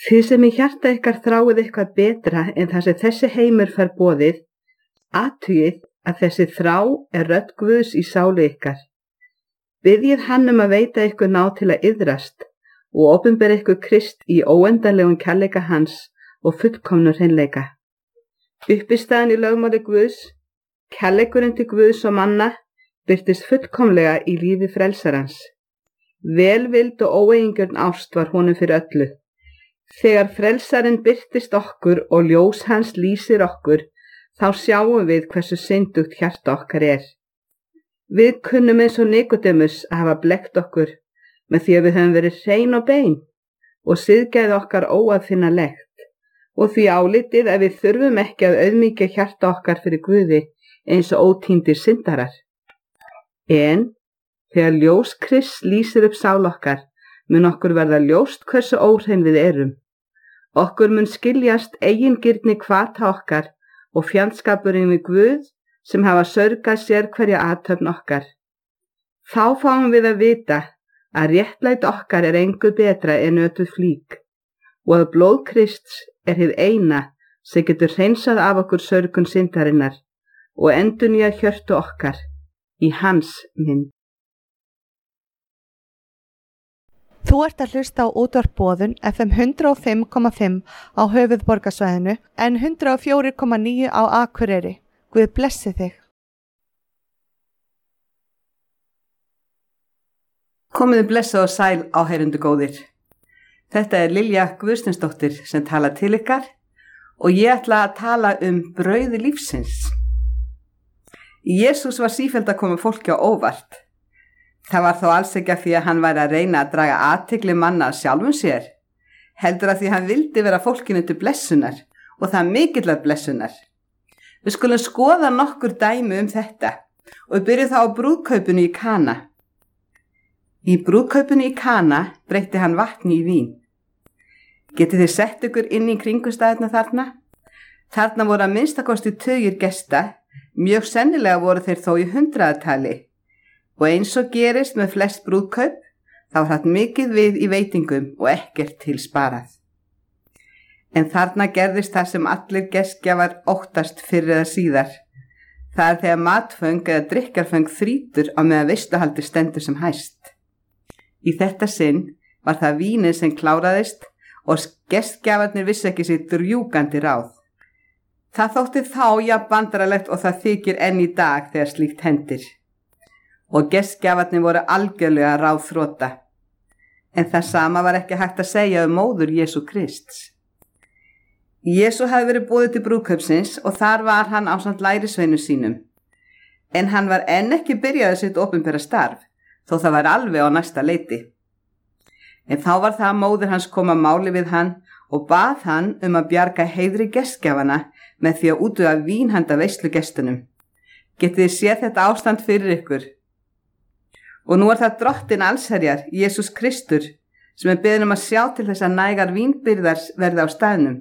Þið sem í hjarta ykkar þráið eitthvað betra en það sem þessi heimur fær boðið, athugið að þessi þrá rödd Guðs í sálu ykkar. Biðjið hann að veita ykkur ná til að iðrast og opinbera ykkur Krist í óendanlegum kærleika hans og fullkomnum hreinleika. Uppistaðan í lögmáli Guðs, kærleikurinn til Guðs og manna, birtist fullkomlega í lífi frelsarans. Velvild og óeigingjörn ást var honum fyrir öllu. Þegar frelsarinn birtist okkur og ljós hans lýsir okkur, þá sjáum við hversu syndugt hjarta okkar er. Við kunnum eins og Nikodemus að hafa blekkt okkur með því að við höfum verið hrein og bein og siðgæði okkar óaðfinnanlegt og því álitið að við þurfum ekki að auðmýkja hjarta okkar fyrir Guði eins og ótíndir syndarar. En þegar ljós Krists lýsir upp sál okkar, mun okkur verða ljóst hversu óhrein við erum. Okkur mun skiljast eigingirni hvata okkar og fjandskapurinn við Guð sem hafa saurgað sér hverja athöfn okkar. Þá fáum við að vita að réttlæti okkar engu betra en ötuð flík og að blóð Krists hið eina sem getur hreinsað af okkur saurgun syndarinnar og endurnýjað hjörtu okkar í hans mynd. Þú ert að hlusta á útvarp Boðun FM 105,5 á höfuðborgarsvæðinu en 104,9 á Akureyri. Guð blessi þig. Komiði blessað og sæl áheyrendur góðir. Þetta Lilja Guðsteinsdóttir sem talar til ykkar og ég ætla að tala brauð lífsins. Jesús var sífellt að koma fólki á óvart. Það var þó alls ekki að því að hann væri að reyna að draga athygli manna að sjálfum sér, heldur að því hann vildi vera fólkinu til blessunar og það mikillar blessunar. Við skulum skoða nokkur dæmi þetta og við byrjum þá á brúðkaupinu í Kana. Í brúðkaupinu í Kana breytti hann vatni í vín. Getið þið sett ykkur inn í kringumstæðurnar þarna? Þarna voru að minnstakosti tugir gesta, mjög sennilega voru þeir þó í hundraðatali. Og eins og gerist með flest brúðkaup, þá var haft mikið við í veitingum og ekkert til sparað. En þarna gerðist það sem allir gestgjafar óttast fyrr eða síðar. Það þegar matföng eða drykkarföng þrýtur á meðan veisluhaldi stendur sem hæst. Í þetta sinn var það vínið sem kláraðist og gestgjafarnir vissi ekki sitt drjúgandi ráð. Það þótti þá jafn vandralegt og það þykir enn í dag þegar slíkt hendir. Og gestgjafarnir voru algjörlega ráðþrota. En það sama var ekki hægt að segja móður Jesú Krists. Jesú hafði verið boðið til brúðkaupsins og þar var hann ásamt lærisveinum sínum. En hann var enn ekki byrjaði sitt opinbera starf, þó það var alveg á næsta leiti. En þá var það að móður hans kom að máli við hann og bað hann að bjarga heiðri gestgjafana með því að útvega vín handa veislugestunum. Getið þið séð þetta ástand fyrir ykkur? Og nú það drottinn allsherjar, Jesús Kristur, sem beðinn að sjá til þess að nægar vínbyrðar verði á staðnum.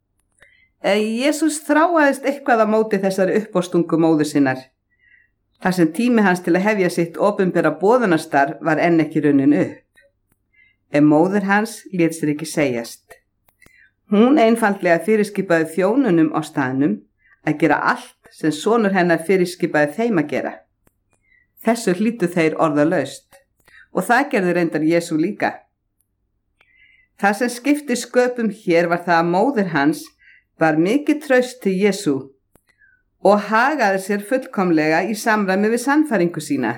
Jesús þráaðist eitthvað á móti þessari uppástungu móður sinnar. Þar sem tími hans til að hefja sitt opinbera boðunarstarf var enn ekki runnin upp. En móður hans lét sér ekki segjast. Hún einfaldlega fyrirskipaði þjónunum á staðnum að gera allt sem sonur hennar fyrirskipaði þeim að gera. Þessu hlýtu þeir orðalaust og það gerði reyndar Jesú líka. Það sem skipti sköpum hér var það að móðir hans var mikið traust til Jesú og hagaði sér fullkomlega í samræmi við sannfæringu sína.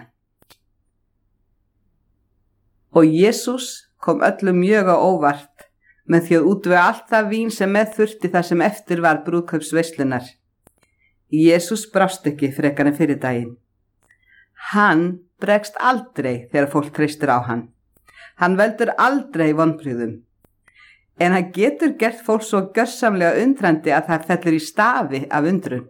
Og Jesús kom öllum mjög á óvart með því að útvega allt það vín sem með þurfti það sem eftir var brúðkaupsveislunar. Jesús brást ekki frekar en fyrir daginn. Hann bregst aldrei þegar fólk treystir á hann. Hann veldur aldrei vonbrigðum. En hann getur gert fólk svo gjörsamlega undrandi að það fellur í stafi af undrun.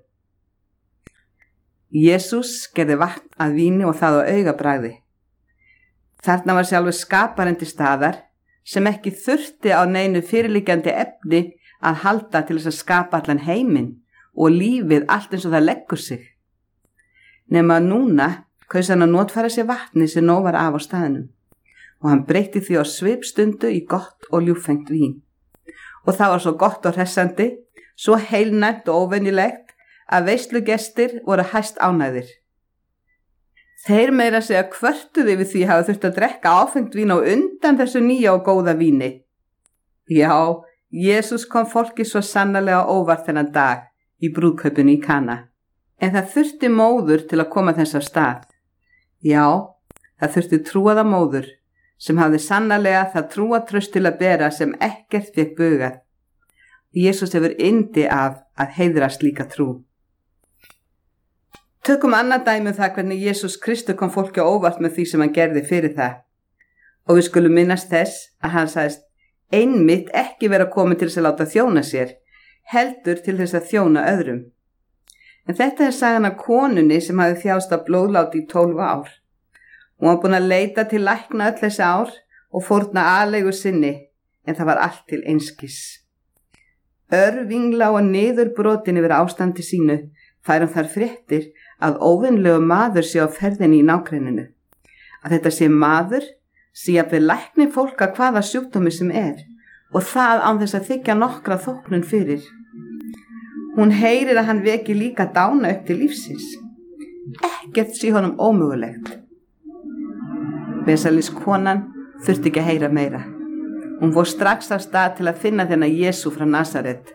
Jesús gerði vatn að víni og það á augabragði. Þarna var sjálfur skaparinn til staðar sem ekki þurfti á neinu fyrirliggjandi efni að halda til þess að skapa allan heiminn og lífið allt eins og það leggur sig. Nema núna kaus hann að notfæra sér vatni sem nóg var af á staðnum og hann breytti því á svipstundu í gott og ljúffengt vín. og það var svo gott og hressandi, svo heilnæmt og óvenjulegt að veislugestir voru hæst ánægðir. Þeir meira segja kvörtuðu yfir því hafa þurft að drekka áfengt vín á undan þessu nýja og góða víni. Já, Jesús kom fólki svo sannarlega óvart þennan dag í brúðkaupinu í Kana. En það þurfti móður til að koma þess af stað. Já, það þurfti trúaða móður sem hafði sannarlega það trúatraust til að bera sem ekkert fékk bugað. Jesús hefur yndi af að heiðra slíka trú. Tökum annað dæmi það hvernig Jesús Kristur kom fólki á óvart með því sem hann gerði fyrir það. Og við skulum minnast þess að hann sagðist einmitt ekki vera komin til þess að láta þjóna sér, heldur til þess að þjóna öðrum. En þetta er sagan af konunni sem hafði þjáðst af blóðláti í 12 ár. Hún var búin að leita til lækna öll þessi ár og fórna aleigu sinni, en það var allt til einskis. Örvingla og niður brotin yfir ástandi sínu færum þar fréttir að óvinlegu maður sé á ferðinni í nágrenninu. Að þetta sé maður sé að við lækni fólk að hvaða sjúkdómi sem og það án þess að þykja nokkra þóknun fyrir. Hún heyrir að hann veki líka dána upp til lífsins. Ekkert sé honum ómögulegt. Vesalins konan þurfti ekki að heyra meira. Hún fór strax af stað til að finna þennan Jesú frá Nasaret.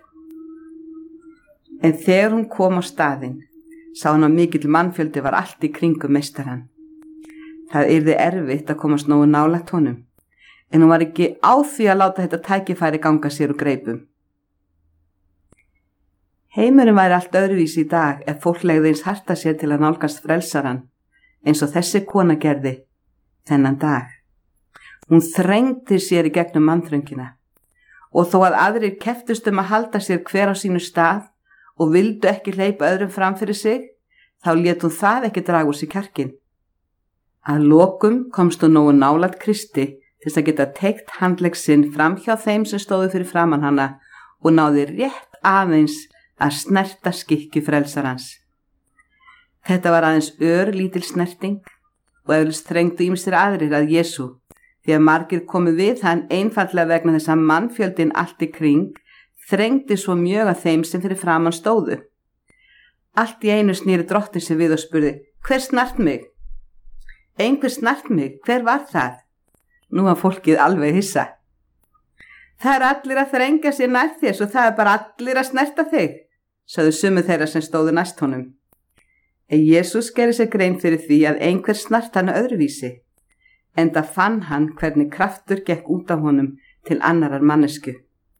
En þegar hún kom á staðinn, sá hún að mikill mannfjöldi var allt í kringum meistarann. Það yrði erfitt að komast nógu nálægt honum, en hún var ekki á því að láta þetta tækifæri ganga sér úr greipum. Heimurinn væri allt öðruvísi í dag ef fólk legði eins harta sér til að nálgast frelsarann, eins og þessi kona gerði þennan dag. Hún þrengdi sér í gegnum mannþröngina, og þó að aðrir keftust að halda sér hver á sínu stað og vildu ekki hleypa öðrum fram fyrir sig, þá lét hún það ekki draga úr sig kjarkinn. Að lokum komst hún nógu nálægt Kristi til að geta teygt handlegg sinn fram hjá þeim sem stóðu fyrir framan hana og náði rétt aðeins að snerta skikki frelsarans. Þetta var aðeins örlítil snerting og eflaust þrengdu ýmsir aðrir að Jesú, því að margir komu við hann einfaldlega vegna þess að mannfjöldin allt í kring þrengdi svo mjög að þeim sem fyrir framan stóðu. Allt í einu snýri drottinn sig við og spurði: hver snart mig? Einhver snart mig, hver var það? Nú var fólkið alveg hissa. Það er allir að þrengja sér nær þér, svo það er bara allir að snerta þig, sögðu sumir þeirra sem stóðu næst honum. En Jesús gerði sér grein fyrir því að einhver snart hann öðruvísi, enda fann hann hvernig kraftur gekk út af honum til annarar mannesku.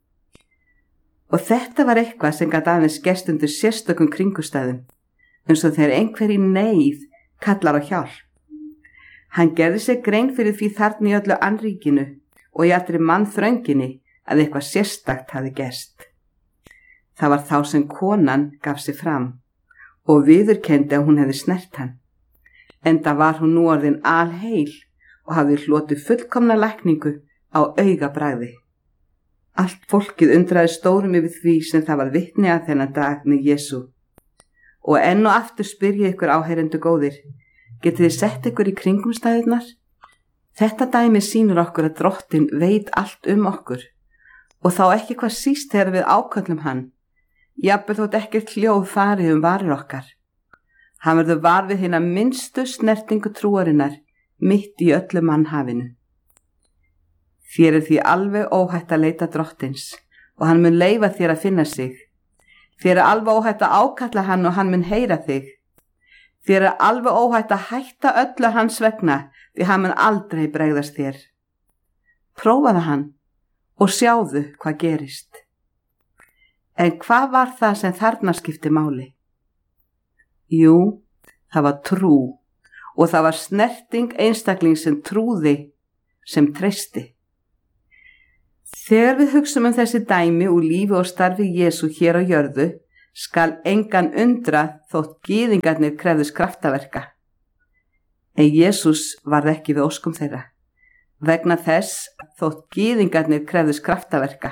Og þetta var eitthvað sem gat aðeins gerst undir sérstökum kringustæðum, eins og þegar einhver í neyð kallar á hjálp. Hann gerði sér grein fyrir því þarna í öllu annríkinu og í allri mannþrönginni að eitthvað sérstakt hafi gerst. Það var þá sem konan gaf sig fram og viðurkenndi að hún hefði snert hann. Enda var hún nú orðin alheil og hafði hlotið fullkomna lækningu á augabragði. Allt fólkið undraði stórum yfir því sem það var vitni að þennan dag með Jesú. Og enn og aftur spyr ég ykkur áheyrendur góðir, getið þið sett ykkur í kringumstæðurnar? Þetta dæmi sýnir okkur að Drottinn veit allt um okkur og þá ekki hvað síst þegar við áköllum hann, jafnvel þótt ekkert hljóð fari varir okkar. Hann verður var við hina minnstu snertingu trúarinnar mitt í öllu mannhafinu. Þér er því alveg óhætt að leita Drottins og hann mun leyfa þér að finna sig. Þér er alveg óhætt að ákalla hann og hann mun heyra þig. Þér er alveg óhætt að hætta öllu hans vegna því hann mun aldrei bregðast þér. Prófaðu hann og sjáðu hvað gerist. En hvað var það sem þarna skipti máli? Jú, það var trú og það var snerting einstakling sem trúði, sem treysti. Þegar við hugsum þessi dæmi úr lífi og starfi Jesú hér á jörðu, skal engan undra þótt gyðingarnir krefðust kraftaverka. En Jesús varð ekki við óskum þeirra, vegna þess þótt gyðingarnir krefðust kraftaverka.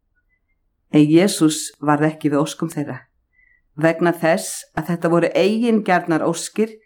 En Jesús varð ekki við óskum þeirra, vegna þess að þetta voru eigingjarnar óskir